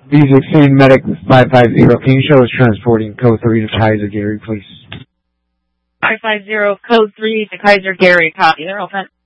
Music Scene Medic 550. Can you show us transporting code 3 to Kaiser Gary, please? 550 code 3 to Kaiser Gary. Copy. They're open.